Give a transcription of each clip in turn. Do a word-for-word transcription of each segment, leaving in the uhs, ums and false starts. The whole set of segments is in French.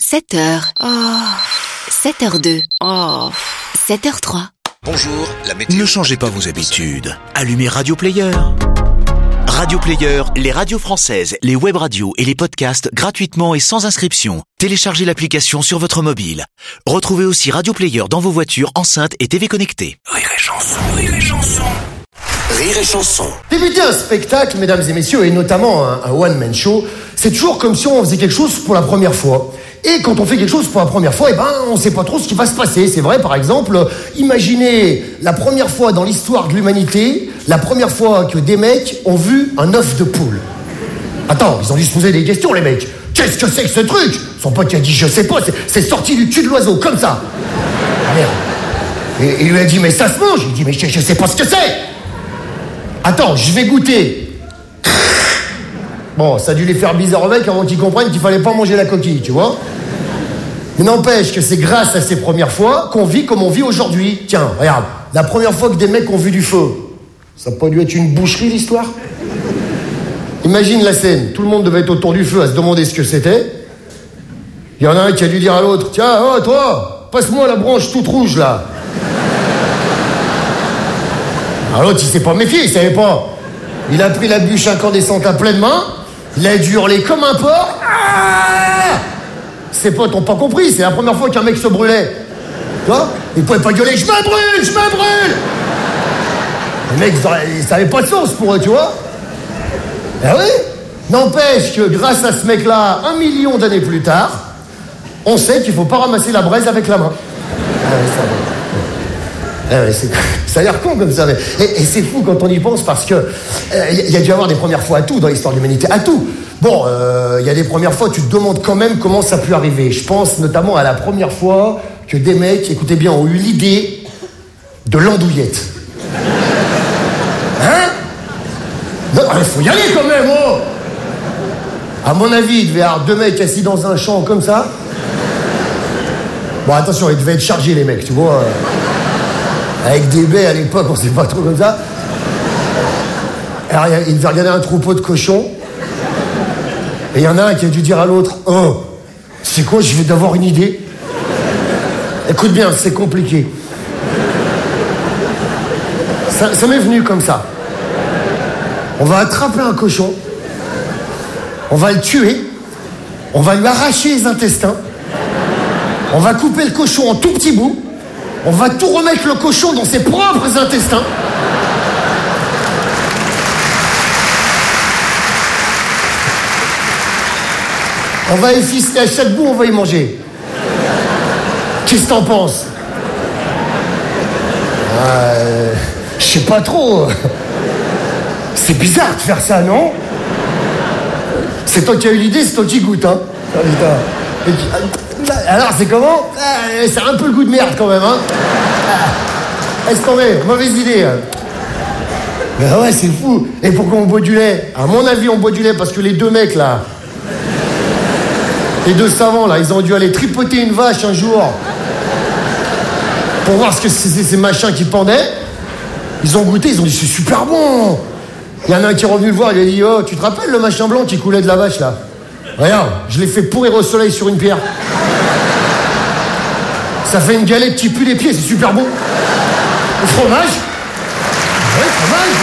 sept heures. Oh. sept heures deux. Oh. sept heures trois. Bonjour, la météo. Ne changez pas vos habitudes. Allumez Radio Player. Radio Player, les radios françaises, les web radios et les podcasts gratuitement et sans inscription. Téléchargez l'application sur votre mobile. Retrouvez aussi Radio Player dans vos voitures, enceintes et T V connectées. Rire et chanson, rire et chanson. Rire et chanson. Débuter un spectacle, mesdames et messieurs, et notamment un, un one-man show, c'est toujours comme si on faisait quelque chose pour la première fois. Et quand on fait quelque chose pour la première fois, eh ben, on sait pas trop ce qui va se passer. C'est vrai, par exemple, imaginez la première fois dans l'histoire de l'humanité, la première fois que des mecs ont vu un œuf de poule. Attends, ils ont dû se poser des questions, les mecs. Qu'est-ce que c'est que ce truc? Son pote qui a dit, je sais pas, c'est, c'est sorti du cul de l'oiseau, comme ça. Ah, merde. Et il lui a dit, mais ça se mange? Il dit, mais je, je sais pas ce que c'est. Attends, je vais goûter. Bon, ça a dû les faire bizarre au mec avant qu'ils comprennent qu'il fallait pas manger la coquille, tu vois. Mais n'empêche que c'est grâce à ces premières fois qu'on vit comme on vit aujourd'hui. Tiens, regarde, la première fois que des mecs ont vu du feu, ça n'a pas dû être une boucherie, l'histoire? Imagine la scène, tout le monde devait être autour du feu à se demander ce que c'était. Il y en a un qui a dû dire à l'autre, tiens, oh, toi, passe-moi la branche toute rouge, là. Alors l'autre, il s'est pas méfié, il savait pas. Il a pris la bûche incandescente à pleine main, il a dû hurler comme un porc. Ah, ses potes n'ont pas compris, c'est la première fois qu'un mec se brûlait. Tu vois? Il pouvait pas gueuler, je me brûle, je me brûle. Les mecs, ça n'avait pas de sens pour eux, tu vois. Ah oui? N'empêche que grâce à ce mec-là, un million d'années plus tard, on sait qu'il faut pas ramasser la braise avec la main. Ah oui, ça va. Ah ouais, c'est, ça a l'air con comme ça, mais, et, et c'est fou quand on y pense parce que il euh, y, y a dû y avoir des premières fois à tout dans l'histoire de l'humanité, à tout. Bon, il euh, y a des premières fois, tu te demandes quand même comment ça a pu arriver. Je pense notamment à la première fois que des mecs, écoutez bien, ont eu l'idée de l'andouillette. Hein? Non, il faut y aller quand même, oh! À mon avis, il devait y avoir deux mecs assis dans un champ comme ça. Bon, attention, ils devaient être chargés, les mecs, tu vois. Avec des baies à l'époque, on sait pas trop comme ça. Alors, il devait regarder un troupeau de cochons. Et il y en a un qui a dû dire à l'autre, oh, c'est quoi, je vais d'avoir une idée. Écoute bien, c'est compliqué. Ça, ça m'est venu comme ça. On va attraper un cochon. On va le tuer. On va lui arracher les intestins. On va couper le cochon en tout petits bouts. On va tout remettre le cochon dans ses propres intestins. On va effister à chaque bout, on va y manger. Qu'est-ce que t'en penses? euh, Je sais pas trop. C'est bizarre de faire ça, non? C'est toi qui as eu l'idée, c'est toi qui goûte, hein? Ah, putain. Alors, c'est comment? ah, C'est un peu le goût de merde, quand même, hein? ah, Est-ce qu'on met? Mauvaise idée. Hein. Ben ouais, c'est fou. Et pourquoi on boit du lait? À mon avis, on boit du lait parce que les deux mecs, là, les deux savants, là, ils ont dû aller tripoter une vache un jour pour voir ce que c'est ces machins qui pendaient. Ils ont goûté, ils ont dit, c'est super bon. Il y en a un qui est revenu le voir, il a dit, oh, tu te rappelles le machin blanc qui coulait de la vache, là? Regarde, je l'ai fait pourrir au soleil sur une pierre. Ça fait une galette qui pue les pieds, c'est super bon. Au fromage. Ouais, fromage.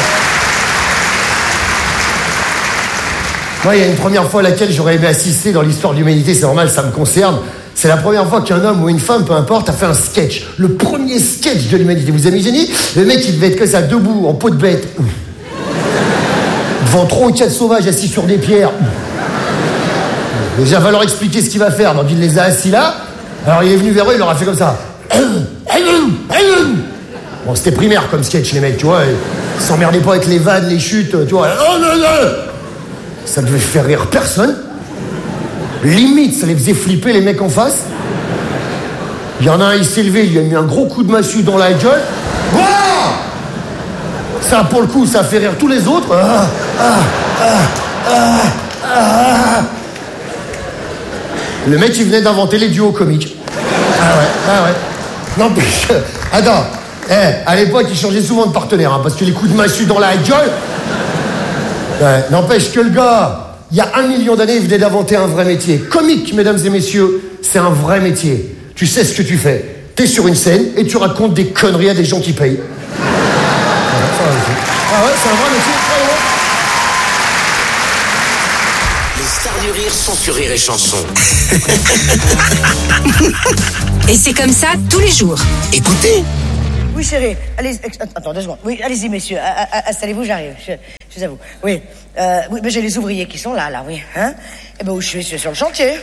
Moi, il y a une première fois à laquelle j'aurais aimé assister dans l'histoire de l'humanité, c'est normal, ça me concerne. C'est la première fois qu'un homme ou une femme, peu importe, a fait un sketch. Le premier sketch de l'humanité. Vous imaginez? Le mec, il devait être que ça, debout, en peau de bête. Devant trois ou quatre sauvages assis sur des pierres. Déjà, va leur expliquer ce qu'il va faire. Donc, il les a assis là. Alors, il est venu vers eux, il leur a fait comme ça. Bon, c'était primaire comme sketch, les mecs, tu vois. Ils s'emmerdaient pas avec les vannes, les chutes, tu vois. Ça devait faire rire personne. Limite, ça les faisait flipper, les mecs en face. Il y en a un, il s'est levé, il lui a mis un gros coup de massue dans la gueule. Wow, ça, pour le coup, ça a fait rire tous les autres. Ah, ah, ah, ah, ah. Le mec, il venait d'inventer les duos comiques. Ah ouais, ah ouais. Non, plus. Attends. Eh, à l'époque, il changeait souvent de partenaire, hein, parce que les coups de massue dans la gueule. Ouais, n'empêche que le gars, il y a un million d'années, il venait d'inventer un vrai métier. Comique, mesdames et messieurs. c'est un vrai métier. Tu sais ce que tu fais. T'es sur une scène et tu racontes des conneries à des gens qui payent. Voilà, c'est un vrai métier. Ah ouais, c'est un vrai métier. Les stars du rire sont sur Rire et Chanson. Et c'est comme ça tous les jours. Écoutez. Oui, chérie, allez, attends deux secondes. Oui, allez-y, messieurs, installez-vous, j'arrive, je, je suis à vous. Oui, euh, oui, mais j'ai les ouvriers qui sont là, là, oui, hein. Eh ben, où je suis, je suis sur le chantier.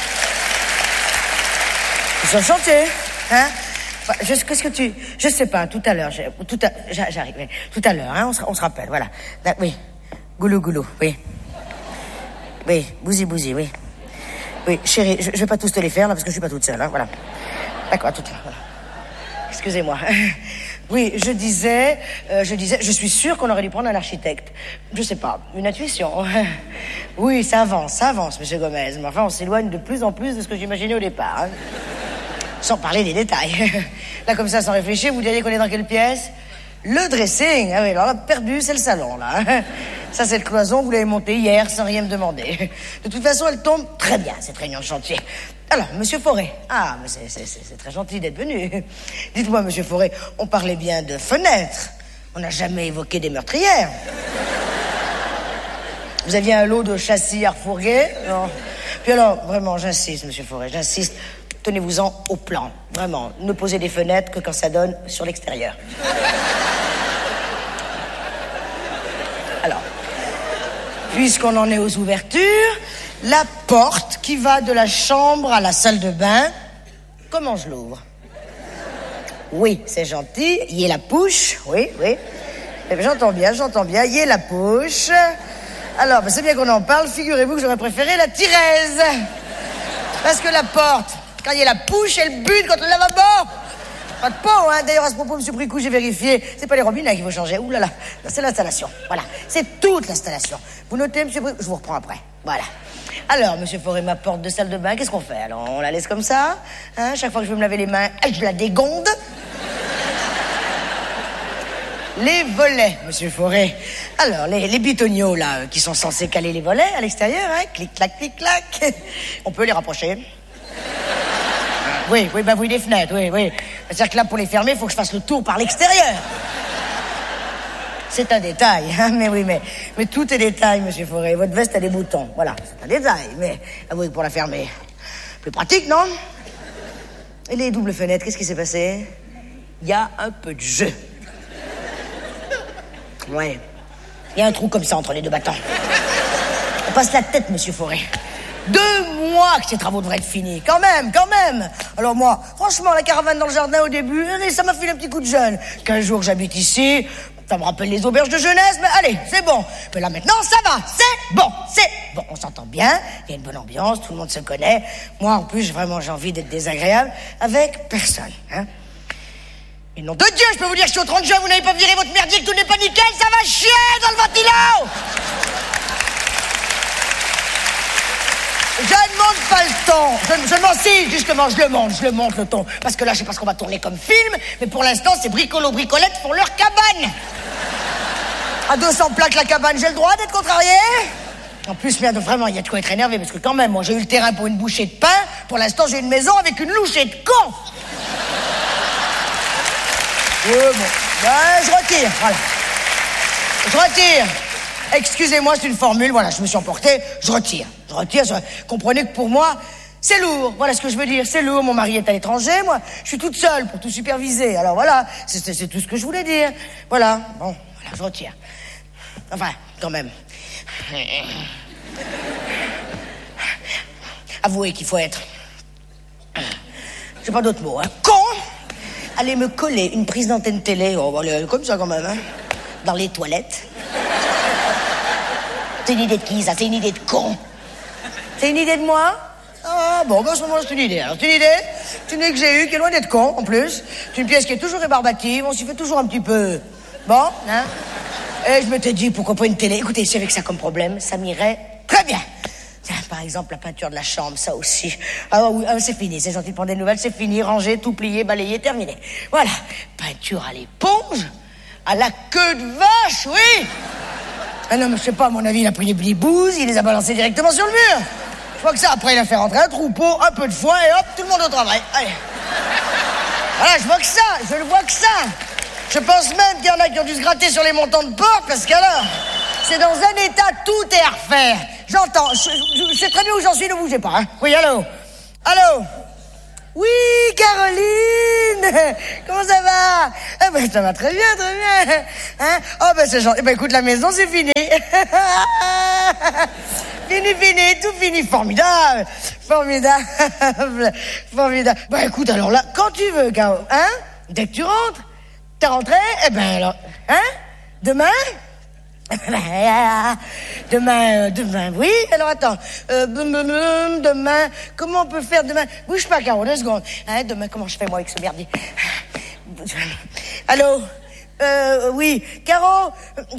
Je suis sur le chantier, hein. Enfin, je, qu'est-ce que tu, je sais pas, tout à l'heure, tout à, j'arrive, oui, tout à l'heure, hein, on se, on se rappelle, voilà. Oui, goulou, goulou, oui. Oui, bousi, bousi, oui. Oui, chérie, je, je vais pas tous te les faire, là, parce que je suis pas toute seule, hein, voilà. D'accord, tout à l'heure, voilà. Excusez-moi. Oui, je disais, euh, je disais, je suis sûre qu'on aurait dû prendre un architecte. Je sais pas, une intuition. Oui, ça avance, ça avance, monsieur Gomez. Mais enfin, on s'éloigne de plus en plus de ce que j'imaginais au départ. Hein. Sans parler des détails. Là, comme ça, sans réfléchir, vous diriez qu'on est dans quelle pièce? Le dressing. Ah oui, alors là, perdu, c'est le salon, là. Ça, cette cloison, vous l'avez montée hier sans rien me demander. De toute façon, elle tombe très bien, cette réunion de chantier. Alors, monsieur Forêt. Ah, mais c'est, c'est, c'est, c'est très gentil d'être venu. Dites-moi, monsieur Forêt, on parlait bien de fenêtres. On n'a jamais évoqué des meurtrières. Vous aviez un lot de châssis à refourguer? Non. Puis alors, vraiment, j'insiste, monsieur Forêt, j'insiste. Tenez-vous-en au plan. Vraiment, ne posez des fenêtres que quand ça donne sur l'extérieur. Alors, puisqu'on en est aux ouvertures, la porte qui va de la chambre à la salle de bain, comment je l'ouvre? Oui, c'est gentil. Y est la pouche. Oui, oui. J'entends bien, j'entends bien. Y est la pouche. Alors, ben c'est bien qu'on en parle. Figurez-vous que j'aurais préféré la tirèse. Parce que la porte, quand il y a la pouche, elle bute contre le lavabo. Pas de peau, hein. D'ailleurs, à ce propos, monsieur Bricou, j'ai vérifié. C'est pas les robinets qu'il faut changer. Ouh là là. C'est l'installation. Voilà. C'est toute l'installation. Vous notez, monsieur Bricou? Je vous reprends après. Voilà. Alors, monsieur Forêt, ma porte de salle de bain, qu'est-ce qu'on fait? Alors, on la laisse comme ça? Hein? Chaque fois que je veux me laver les mains, je la dégonde. Les volets, monsieur Forêt. Alors, les, les bitoniaux, là, qui sont censés caler les volets à l'extérieur, hein? Clic-clac, clic-clac. On peut les rapprocher. Oui, oui, bah oui, les fenêtres, oui, oui. C'est-à-dire que là, pour les fermer, il faut que je fasse le tour par l'extérieur. C'est un détail, hein, mais oui, mais, mais tout est détail, monsieur Forêt. Votre veste a des boutons, voilà, c'est un détail, mais avouez que pour la fermer, plus pratique, non? Et les doubles fenêtres, qu'est-ce qui s'est passé? Il y a un peu de jeu. Ouais, il y a un trou comme ça entre les deux battants. On passe la tête, monsieur Forêt. Deux mois que ces travaux devraient être finis. Quand même, quand même. Alors moi, franchement, la caravane dans le jardin au début, ça m'a fait un petit coup de jeune. Quinze jours que j'habite ici, ça me rappelle les auberges de jeunesse, mais allez, c'est bon. Mais là maintenant, ça va, c'est bon, c'est bon. On s'entend bien, il y a une bonne ambiance, tout le monde se connaît. Moi, en plus, vraiment, j'ai envie d'être désagréable avec personne, hein. Et nom de Dieu, je peux vous dire que je suis au trente juin, vous n'avez pas viré votre merdier, que tout n'est pas nickel, ça va chier dans le ventilo. Je ne monte pas le ton. Je, je m'en si, justement, je le monte, je le monte le ton. Parce que là, je sais pas ce qu'on va tourner comme film, mais pour l'instant, c'est bricolo bricolette pour leur cabane. À deux cents plaques la cabane, j'ai le droit d'être contrarié. En plus, bien, vraiment, il y a de quoi être énervé, parce que quand même, moi, j'ai eu le terrain pour une bouchée de pain. Pour l'instant, j'ai une maison avec une louchée de con. Oui, bon. Ben, je retire, voilà. Je retire. Excusez-moi, c'est une formule, voilà, je me suis emporté, je retire. Je retire, je... comprenez que pour moi, c'est lourd, voilà ce que je veux dire, c'est lourd, mon mari est à l'étranger, moi, je suis toute seule pour tout superviser, alors voilà, c'est, c'est, c'est tout ce que je voulais dire. Voilà, bon, voilà, je retire. Enfin, quand même. Avouez qu'il faut être... J'ai pas d'autres mots, hein. Con! Allez me coller une prise d'antenne télé, oh, bah, comme ça quand même, hein, dans les toilettes. C'est une idée de qui, ça? C'est une idée de con. C'est une idée de moi? Ah, bon, ben, à ce moment, c'est une idée. Alors, c'est une idée, c'est une idée que j'ai eue, qui est loin d'être con, en plus. C'est une pièce qui est toujours rébarbative, on s'y fait toujours un petit peu... Bon, hein? Et je m'étais dit, pourquoi pas une télé? Écoutez, si avec ça comme problème, ça m'irait très bien. Tiens, par exemple, la peinture de la chambre, ça aussi. Ah oui, ah, c'est fini, c'est gentil de prendre des nouvelles, c'est fini, rangé, tout plié, balayé, terminé. Voilà, peinture à l'éponge, à la queue de vache, oui. Ah non, mais je sais pas, à mon avis, il a pris les blibouses, il les a balancés directement sur le mur. Je vois que ça, après, il a fait rentrer un troupeau, un peu de foin, et hop, tout le monde au travail. Allez. Voilà, je vois que ça, je le vois que ça. Je pense même qu'il y en a qui ont dû se gratter sur les montants de porte, parce qu'alors, c'est dans un état, tout est à refaire. J'entends, je, je, je sais très bien où j'en suis, ne bougez pas. Hein. Oui, allô? Allô? Oui, Caroline! Comment ça va? Eh ben, ça va très bien, très bien. Hein? Oh, ben, c'est gentil. Eh ben, écoute, la maison, c'est fini. Fini, fini, tout fini. Formidable. Formidable. Formidable. Ben, écoute, alors là, quand tu veux, Caro, hein? Dès que tu rentres, t'es rentré, eh ben, alors, hein? Demain? Demain, euh, demain, oui. Alors attends, euh, demain, comment on peut faire demain? Bouge pas, Caro, deux secondes. Hein, demain, comment je fais moi avec ce merdier? Allô, euh, oui, Caro.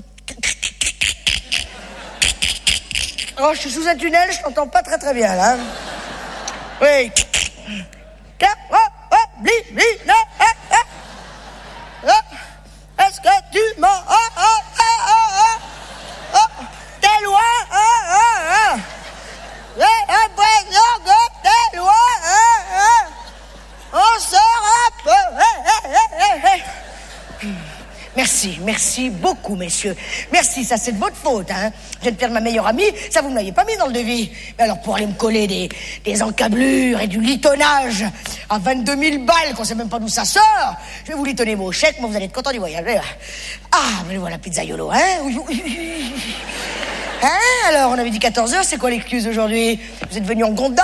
Oh, je suis sous un tunnel, je t'entends pas très très bien là. Oui. Caro, oh, oh, bli, bli, là, ah, ah. Oh, est-ce que tu m'en... Oh, oh, oh, oh, oh. Oh, t'es loin, ah, ah, ah. J'ai l'impression que t'es loin, ah, ah. On se rappelle. Hey, hey, hey, hey. Merci, merci beaucoup, messieurs. Merci, ça c'est de votre faute, hein. Je viens de perdre ma meilleure amie, ça vous ne m'aviez pas mis dans le devis. Mais alors pour aller me coller des, des encablures et du litonnage à vingt-deux mille balles, qu'on sait même pas d'où ça sort, je vais vous litonner vos chèques, moi vous allez être content du voyage. Ah, mais voilà, pizzaiolo, hein. Hein, alors on avait dit quatorze heures, c'est quoi l'excuse aujourd'hui? Vous êtes venu en gondole?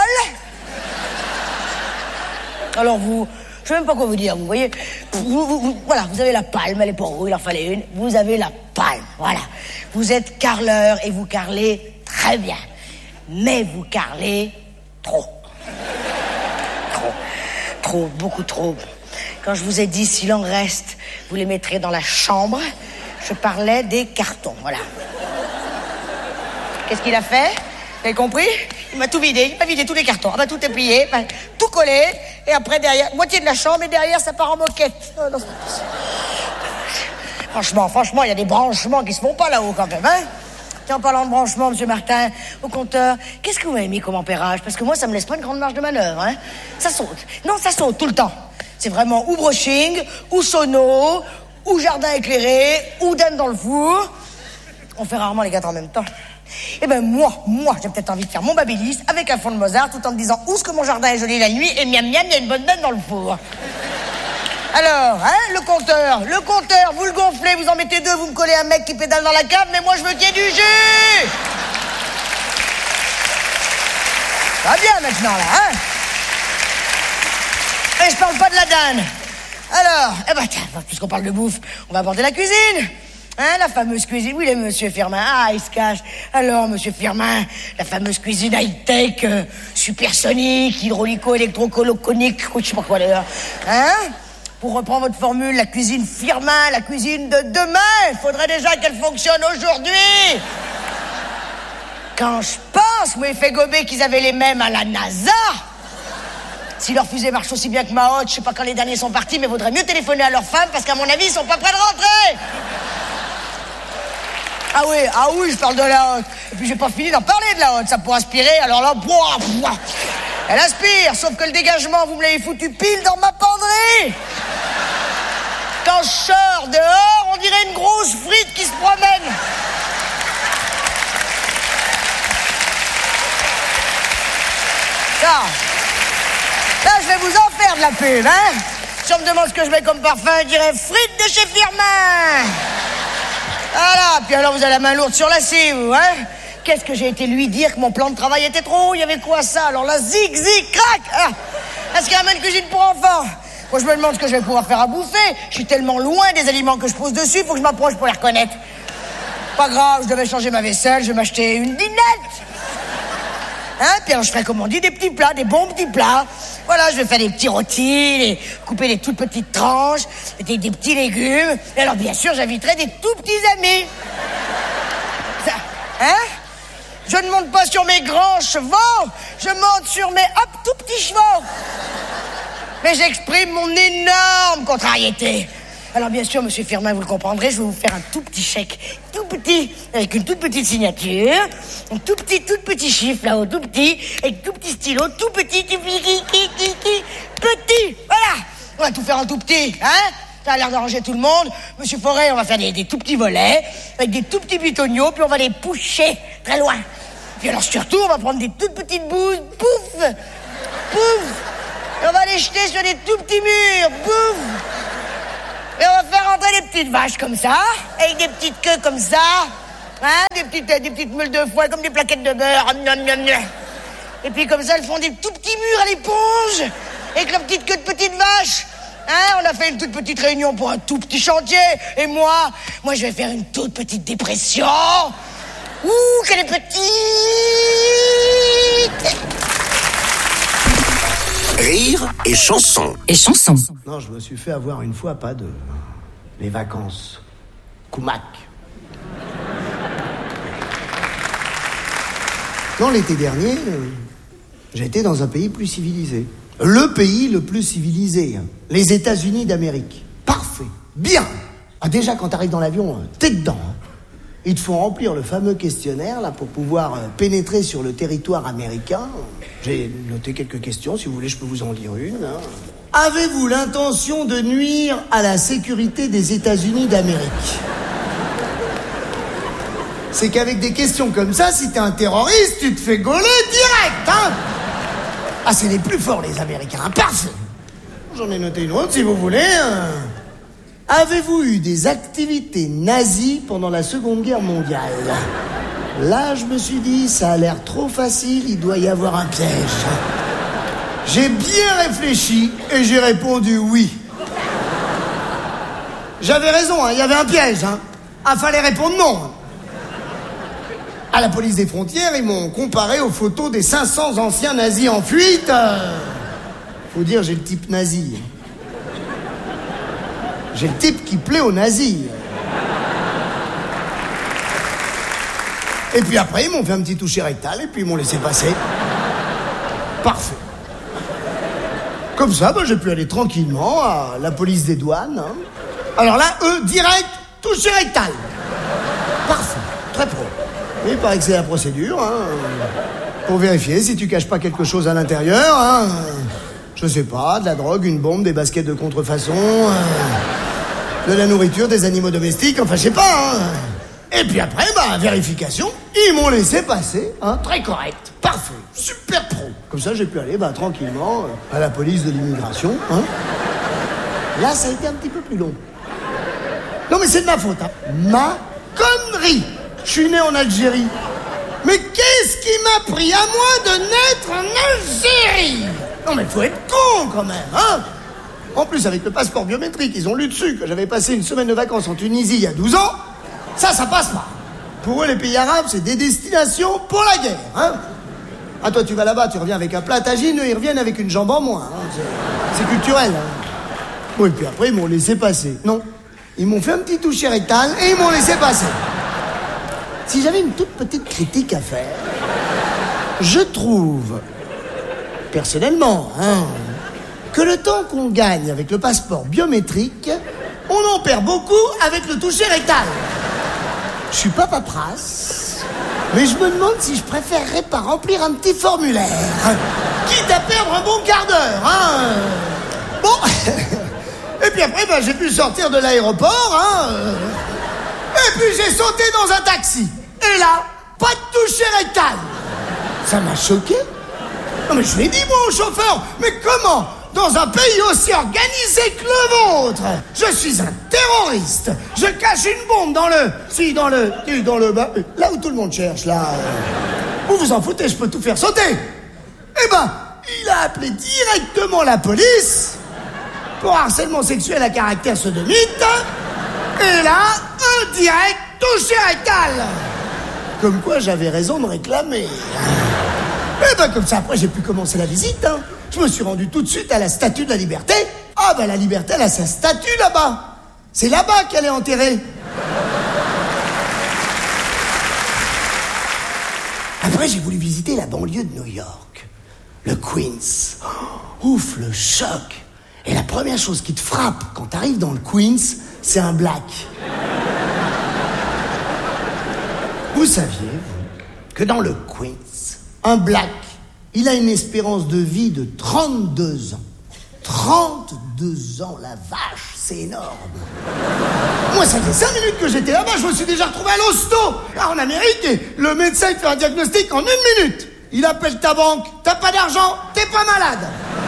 Alors vous... Je sais même pas quoi vous dire, vous voyez. Vous, vous, vous, voilà, vous avez la palme, elle est pour vous, il en fallait une. Vous avez la palme, voilà. Vous êtes carleur et vous carlez très bien. Mais vous carlez trop. Trop. Trop, beaucoup trop. Quand je vous ai dit s'il en reste, vous les mettrez dans la chambre, je parlais des cartons, voilà. Qu'est-ce qu'il a fait? Vous avez compris? Il m'a tout vidé, il m'a vidé tous les cartons. Ah bah tout est plié, bah, tout collé, et après derrière, moitié de la chambre, et derrière ça part en moquette. Oh, non, franchement, franchement, il y a des branchements qui se font pas là-haut quand même, hein. Tiens, en parlant de branchement, monsieur Martin, au compteur, qu'est-ce que vous avez mis comme ampérage? Parce que moi, ça me laisse pas une grande marge de manœuvre, hein. Ça saute. Non, ça saute tout le temps. C'est vraiment ou brushing, ou sono, ou jardin éclairé, ou dinde dans le four. On fait rarement les quatre en même temps. Eh ben moi, moi, j'ai peut-être envie de faire mon babyliss avec un fond de Mozart tout en me disant où est-ce que mon jardin est joli la nuit et miam miam, il y a une bonne dinde dans le four. Alors, hein, le compteur, le compteur, vous le gonflez, vous en mettez deux, vous me collez un mec qui pédale dans la cave, mais moi je veux qu'il y ait du jus. Ça va bien maintenant là, hein. Et je parle pas de la dinde. Alors, eh ben tiens, puisqu'on parle de bouffe, on va aborder la cuisine. Hein, la fameuse cuisine, oui, le monsieur Firmin, ah, il se cache. Alors, monsieur Firmin, la fameuse cuisine high-tech, euh, supersonique, hydraulico-électrocoloconique, je sais pas quoi d'ailleurs. Hein? Pour reprendre votre formule, la cuisine Firmin, la cuisine de demain, il faudrait déjà qu'elle fonctionne aujourd'hui. Quand je pense, moi, il fait gober qu'ils avaient les mêmes à la NASA. Si leur fusée marche aussi bien que ma haute, je sais pas quand les derniers sont partis, mais vaudrait mieux téléphoner à leurs femmes, parce qu'à mon avis, ils sont pas prêts de rentrer. Ah oui, ah oui, je parle de la haute. Et puis j'ai pas fini d'en parler de la haute, ça pourrait aspirer, alors là, boah, boah. Elle aspire, sauf que le dégagement, vous me l'avez foutu pile dans ma penderie. Quand je sors dehors, on dirait une grosse frite qui se promène. Ça, là, je vais vous en faire de la pub, hein. Si on me demande ce que je mets comme parfum, je dirais frites de chez Firmin. Voilà, puis alors vous avez la main lourde sur la scie, vous, hein. Qu'est-ce que j'ai été lui dire que mon plan de travail était trop haut? Il y avait quoi ça? Alors là, zig, zig, crac. Ah, est-ce qu'il y a une cuisine pour enfants? Moi, je me demande ce que je vais pouvoir faire à bouffer. Je suis tellement loin des aliments que je pose dessus, faut que je m'approche pour les reconnaître. Pas grave, je devais changer ma vaisselle, je vais m'acheter une dinette. Hein, puis alors je ferai, comme on dit, des petits plats, des bons petits plats. Voilà, je vais faire des petits rôtis, des, couper des toutes petites tranches, des, des petits légumes. Et alors, bien sûr, j'inviterai des tout petits amis. Ça, hein? Je ne monte pas sur mes grands chevaux, je monte sur mes hop, tout petits chevaux. Mais j'exprime mon énorme contrariété. Alors bien sûr, monsieur Firmin, vous le comprendrez, je vais vous faire un tout petit chèque, tout petit, avec une toute petite signature, un tout petit, tout petit chiffre là-haut, tout petit, avec tout petit stylo, tout petit, tout petit, petit, voilà. On va tout faire en tout petit, hein? Ça a l'air d'arranger tout le monde. Monsieur Forêt, on va faire des, des tout petits volets, avec des tout petits bitoniaux, puis on va les pousser très loin. Puis alors surtout, on va prendre des toutes petites bouses, pouf, pouf, et on va les jeter sur des tout petits murs, pouf. Et on va faire rentrer des petites vaches comme ça, avec des petites queues comme ça, hein, des petites, des petites meules de foie comme des plaquettes de beurre. Et puis comme ça, elles font des tout petits murs à l'éponge, avec leur petite queue de petite vache. Hein, on a fait une toute petite réunion pour un tout petit chantier. Et moi, moi je vais faire une toute petite dépression. Ouh, qu'elle est petite. Rire et chanson. Et chanson. Non, je me suis fait avoir une fois, pas de... les vacances. Koumak. Non, l'été dernier, euh, j'étais dans un pays plus civilisé. Le pays le plus civilisé, hein. Les États-Unis d'Amérique. Parfait. Bien. Ah, déjà, quand t'arrives dans l'avion, euh, t'es dedans. Hein. Ils te font remplir le fameux questionnaire là pour pouvoir euh, pénétrer sur le territoire américain. J'ai noté quelques questions, si vous voulez, je peux vous en lire une. Hein. Avez-vous l'intention de nuire à la sécurité des États-Unis d'Amérique? C'est qu'avec des questions comme ça, si t'es un terroriste, tu te fais gauler direct, hein. Ah, c'est les plus forts, les Américains, hein. Parfait. J'en ai noté une autre, si vous voulez. Hein. Avez-vous eu des activités nazies pendant la Seconde Guerre mondiale? Là, je me suis dit, ça a l'air trop facile, il doit y avoir un piège. J'ai bien réfléchi et j'ai répondu oui. J'avais raison, hein, il y avait un piège. Hein. Ah, fallait répondre non. À la police des frontières, ils m'ont comparé aux photos des cinq cents anciens nazis en fuite. Euh... Faut dire, j'ai le type nazi. J'ai le type qui plaît aux nazis. Et puis après, ils m'ont fait un petit toucher rectal et puis ils m'ont laissé passer. Parfait. Comme ça, bah, j'ai pu aller tranquillement à la police des douanes. Hein. Alors là, eux, direct, toucher rectal. Parfait. Très pro. Oui, il paraît que c'est la procédure. Hein. Pour vérifier si tu caches pas quelque chose à l'intérieur. Hein. Je sais pas, de la drogue, une bombe, des baskets de contrefaçon, euh, de la nourriture, des animaux domestiques, enfin je sais pas. Hein. Et puis après, bah, vérification, ils m'ont laissé passer, hein, très correct, parfait, super pro. Comme ça, j'ai pu aller bah, tranquillement euh, à la police de l'immigration. Hein. Là, ça a été un petit peu plus long. Non mais c'est de ma faute, hein. Ma connerie. Je suis né en Algérie. Mais qu'est-ce qui m'a pris à moi de naître en Algérie? Non mais faut être con quand même, hein. En plus, avec le passeport biométrique, ils ont lu dessus que j'avais passé une semaine de vacances en Tunisie il y a douze ans. Ça, ça passe pas. Pour eux, les pays arabes, c'est des destinations pour la guerre, hein. Ah, toi, tu vas là-bas, tu reviens avec un plat à tagine, eux, ils reviennent avec une jambe en moins, hein. C'est, c'est culturel, hein. Bon, et puis après, ils m'ont laissé passer. Non, ils m'ont fait un petit toucher rectal et ils m'ont laissé passer. Si j'avais une toute petite critique à faire, je trouve... personnellement, hein, que le temps qu'on gagne avec le passeport biométrique, on en perd beaucoup avec le toucher rectal. Je suis pas paperasse, mais je me demande si je préférerais pas remplir un petit formulaire, quitte à perdre un bon quart d'heure, hein. Bon, et puis après, ben, j'ai pu sortir de l'aéroport, hein, et puis j'ai sauté dans un taxi. Et là, pas de toucher rectal. Ça m'a choqué. Non mais je l'ai dit moi au chauffeur, mais comment, dans un pays aussi organisé que le vôtre, je suis un terroriste, je cache une bombe dans le, si dans le, dans le, bah, là où tout le monde cherche, là, vous vous en foutez, je peux tout faire sauter. Eh ben, il a appelé directement la police pour harcèlement sexuel à caractère sodomite, et là, un direct touché rectal. Comme quoi j'avais raison de réclamer. Et ben comme ça, après, j'ai pu commencer la visite, hein. Je me suis rendu tout de suite à la Statue de la Liberté. Ah ben la Liberté, elle a sa statue là-bas. C'est là-bas qu'elle est enterrée. Après, j'ai voulu visiter la banlieue de New York. Le Queens. Oh, ouf, le choc. Et la première chose qui te frappe quand t'arrives dans le Queens, c'est un black. Vous saviez, vous, que dans le Queens, un black, il a une espérance de vie de trente-deux ans. trente-deux ans, la vache, c'est énorme. Moi, ça fait cinq minutes que j'étais là-bas, je me suis déjà retrouvé à l'hosto. Ah, en Amérique, et le médecin il fait un diagnostic en une minute. Il appelle ta banque, t'as pas d'argent, t'es pas malade.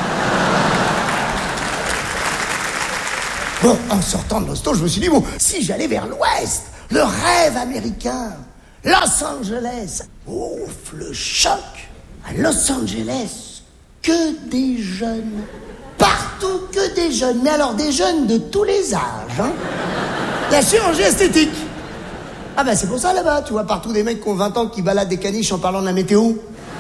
Bon, en sortant de l'hosto, je me suis dit, bon, si j'allais vers l'ouest, le rêve américain, Los Angeles, ouf, le choc. À Los Angeles, que des jeunes. Partout que des jeunes, mais alors des jeunes de tous les âges, hein. La chirurgie esthétique. Ah ben c'est pour ça là-bas, tu vois partout des mecs qui ont vingt ans qui baladent des caniches en parlant de la météo.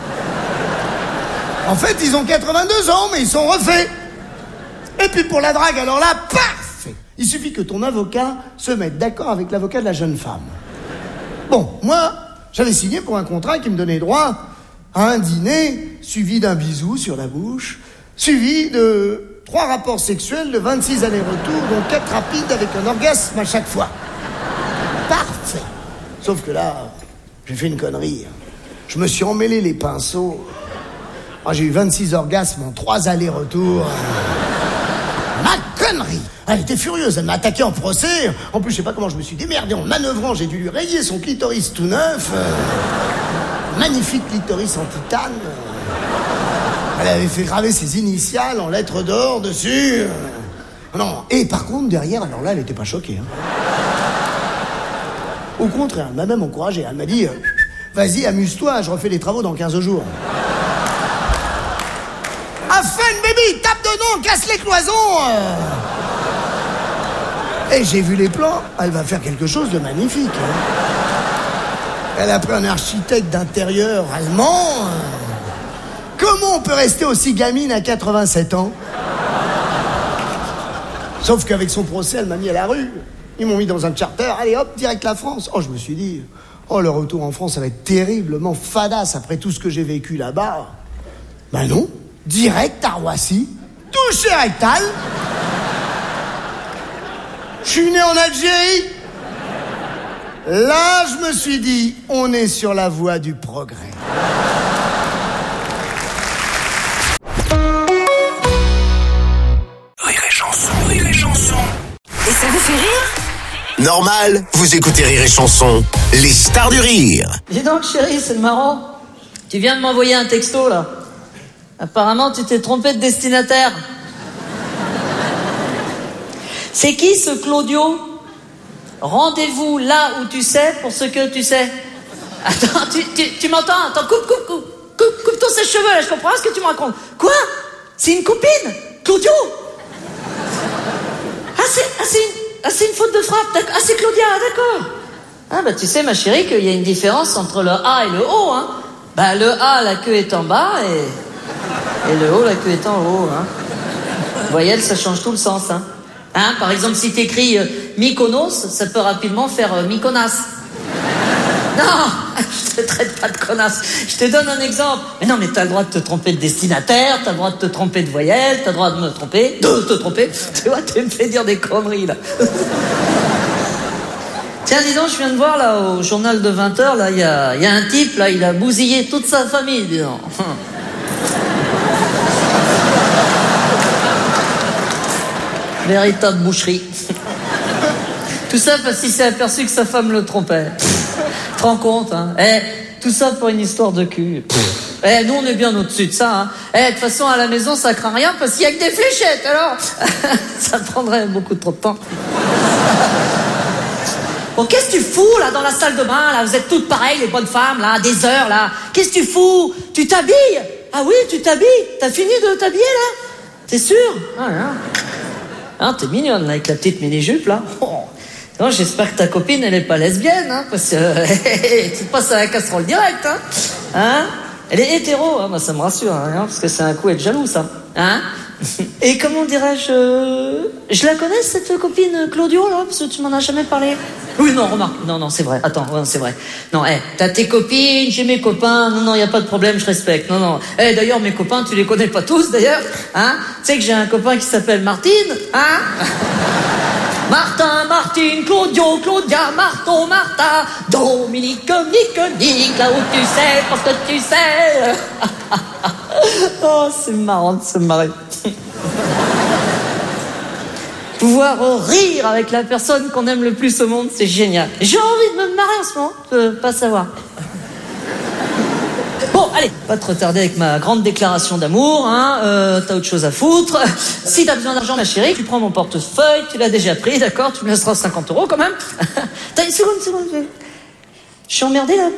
En fait, ils ont quatre-vingt-deux ans, mais ils sont refaits. Et puis pour la drague, alors là, parfait. Il suffit que ton avocat se mette d'accord avec l'avocat de la jeune femme. Bon, moi, j'avais signé pour un contrat qui me donnait droit à un dîner, suivi d'un bisou sur la bouche, suivi de trois rapports sexuels de vingt-six allers-retours, dont quatre rapides avec un orgasme à chaque fois. Parfait. Sauf que là, j'ai fait une connerie. Je me suis emmêlé les pinceaux. Oh, j'ai eu vingt-six orgasmes en trois allers-retours. Ma connerie. Elle était furieuse, elle m'a attaqué en procès. En plus, je sais pas comment je me suis démerdé en manœuvrant. J'ai dû lui rayer son clitoris tout neuf. Magnifique clitoris en titane. Elle avait fait graver ses initiales en lettres d'or dessus. Non, et par contre, derrière, alors là, elle était pas choquée. Hein. Au contraire, elle m'a même encouragé. Elle m'a dit, euh, vas-y, amuse-toi, je refais les travaux dans quinze jours. Afin, baby, tape dedans, casse les cloisons. Euh... Et j'ai vu les plans, elle va faire quelque chose de magnifique. Hein. Elle a pris un architecte d'intérieur allemand. Comment on peut rester aussi gamine à quatre-vingt-sept ans? Sauf qu'avec son procès, elle m'a mis à la rue. Ils m'ont mis dans un charter, allez hop, direct la France. Oh, je me suis dit, oh, le retour en France, ça va être terriblement fadasse après tout ce que j'ai vécu là-bas. Ben non, direct à Roissy, touché rectal. Je suis né en Algérie. Là, je me suis dit, on est sur la voie du progrès. Rire et chanson, rire et chanson. Et ça vous fait rire? Normal, vous écoutez Rire et Chanson, les stars du rire. Dis donc, chérie, c'est marrant. Tu viens de m'envoyer un texto, là. Apparemment, tu t'es trompé de destinataire. C'est qui, ce Claudio? Rendez-vous là où tu sais pour ce que tu sais. Attends, tu, tu, tu m'entends? Attends, coupe, coupe, coupe, coupe, coupe tous ses cheveux, là, je comprends ce que tu me racontes. Quoi? C'est une copine? Claudio? Ah, c'est, ah, c'est une... Ah, c'est une faute de frappe, d'accord. Ah, c'est Claudia, d'accord. Ah, bah, tu sais, ma chérie, qu'il y a une différence entre le A et le O, hein. Bah, le A, la queue est en bas, et, et le O, la queue est en haut, hein. Voyelle, ça change tout le sens, hein. Hein, par exemple, si t'écris euh, Mykonos, ça peut rapidement faire euh, Mykonas. Non, je te traite pas de connasse. Je te donne un exemple. Mais non, mais t'as le droit de te tromper de destinataire, t'as le droit de te tromper de voyelle, t'as le droit de me tromper, de te tromper. Tu vois, tu me fais dire des conneries, là. Tiens, dis donc, je viens de voir, là, au journal de vingt heures, là, il y a, y a un type, là, il a bousillé toute sa famille, dis donc. Véritable boucherie. Tout ça parce qu'il s'est aperçu que sa femme le trompait. Tu te rends compte, hein? Eh, tout ça pour une histoire de cul. Eh, nous, on est bien au-dessus de ça, hein. Eh, de toute façon, à la maison, ça craint rien parce qu'il y a que des fléchettes, alors. Ça prendrait beaucoup trop de temps. Bon, qu'est-ce que tu fous, là, dans la salle de bain, là? Vous êtes toutes pareilles, les bonnes femmes, là, des heures, là. Qu'est-ce que tu fous? Tu t'habilles? Ah oui, tu t'habilles? T'as fini de t'habiller, là? T'es sûr? Ah, là. Ah, t'es mignonne, là, avec la petite mini-jupe, là. Oh. Non, j'espère que ta copine, elle est pas lesbienne, hein, parce que tu te passes à la casserole direct, hein. Hein? Elle est hétéro, hein, bah, ça me rassure, hein, parce que c'est un coup être jaloux, ça. Hein? Et comment dirais-je... euh, Je la connais, cette copine Claudio, là? Parce que tu m'en as jamais parlé. Oui, non, remarque. Non, non, c'est vrai. Attends, ouais, c'est vrai. Non, hé, hey, t'as tes copines, j'ai mes copains. Non, non, y a pas de problème, je respecte. Non, non. Eh, hey, d'ailleurs, mes copains, tu les connais pas tous, d'ailleurs. Hein? Tu sais que j'ai un copain qui s'appelle Martine, hein? Martin, Martine, Claudio, Claudia, Marton, Martha, Dominique, Nick, Nick, là où tu sais, parce que tu sais. Oh, c'est marrant de se marrer. Pouvoir rire avec la personne qu'on aime le plus au monde, c'est génial. J'ai envie de me marrer en ce moment, je peux pas savoir. Bon, allez, pas te retarder avec ma grande déclaration d'amour, hein, euh, t'as autre chose à foutre. Si t'as besoin d'argent, ma chérie, tu prends mon portefeuille, tu l'as déjà pris, d'accord, tu me laisseras cinquante euros quand même. T'as une seconde, une seconde. Je suis emmerdée là.